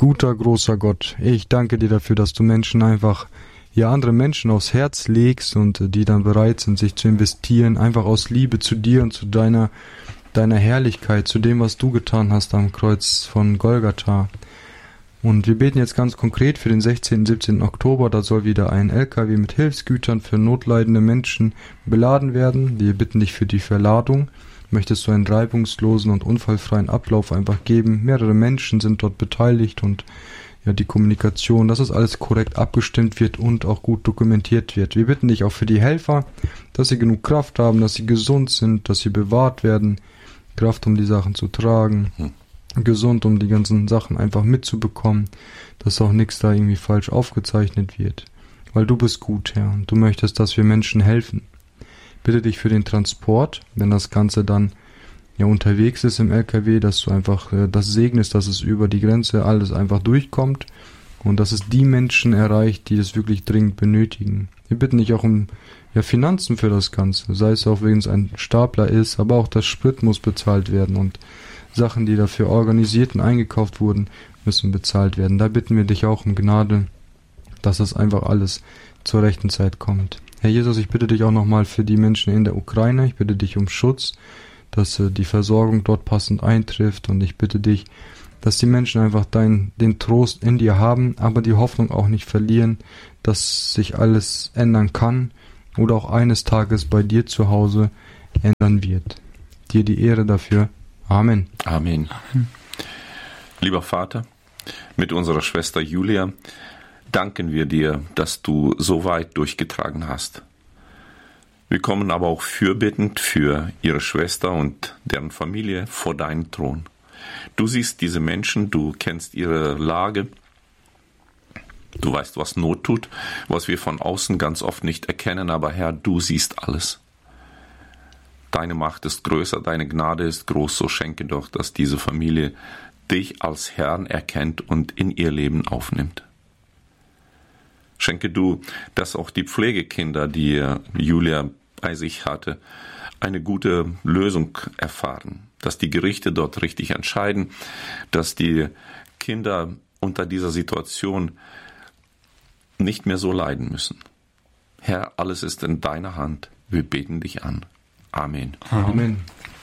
Guter, großer Gott, ich danke dir dafür, dass du Menschen einfach, ja, andere Menschen aufs Herz legst und die dann bereit sind, sich zu investieren, einfach aus Liebe zu dir und zu deiner Herrlichkeit, zu dem, was du getan hast am Kreuz von Golgatha. Und wir beten jetzt ganz konkret für den 16. und 17. Oktober, da soll wieder ein LKW mit Hilfsgütern für notleidende Menschen beladen werden. Wir bitten dich für die Verladung. Möchtest du einen reibungslosen und unfallfreien Ablauf einfach geben? Mehrere Menschen sind dort beteiligt und ja, die Kommunikation, dass es alles korrekt abgestimmt wird und auch gut dokumentiert wird. Wir bitten dich auch für die Helfer, dass sie genug Kraft haben, dass sie gesund sind, dass sie bewahrt werden, Kraft, um die Sachen zu tragen, gesund, um die ganzen Sachen einfach mitzubekommen, dass auch nichts da irgendwie falsch aufgezeichnet wird. Weil du bist gut, Herr, und du möchtest, dass wir Menschen helfen. Bitte dich für den Transport, wenn das Ganze dann ja unterwegs ist im LKW, dass du einfach das segnest, dass es über die Grenze alles einfach durchkommt und dass es die Menschen erreicht, die es wirklich dringend benötigen. Wir bitten dich auch um Finanzen für das Ganze, sei es auch, wenn es ein Stapler ist, aber auch das Sprit muss bezahlt werden und Sachen, die dafür organisiert und eingekauft wurden, müssen bezahlt werden. Da bitten wir dich auch um Gnade, dass das einfach alles zur rechten Zeit kommt. Herr Jesus, ich bitte dich auch nochmal für die Menschen in der Ukraine, ich bitte dich um Schutz, dass die Versorgung dort passend eintrifft und ich bitte dich, dass die Menschen einfach den Trost in dir haben, aber die Hoffnung auch nicht verlieren, dass sich alles ändern kann oder auch eines Tages bei dir zu Hause ändern wird. Dir die Ehre dafür. Amen. Amen. Lieber Vater, mit unserer Schwester Julia danken wir dir, dass du so weit durchgetragen hast. Wir kommen aber auch fürbittend für ihre Schwester und deren Familie vor deinen Thron. Du siehst diese Menschen, du kennst ihre Lage, du weißt, was Not tut, was wir von außen ganz oft nicht erkennen, aber Herr, du siehst alles. Deine Macht ist größer, deine Gnade ist groß, so schenke doch, dass diese Familie dich als Herrn erkennt und in ihr Leben aufnimmt. Schenke du, dass auch die Pflegekinder, die Julia bei sich hatte, eine gute Lösung erfahren, dass die Gerichte dort richtig entscheiden, dass die Kinder unter dieser Situation nicht mehr so leiden müssen. Herr, alles ist in deiner Hand. Wir beten dich an. Amen. Amen.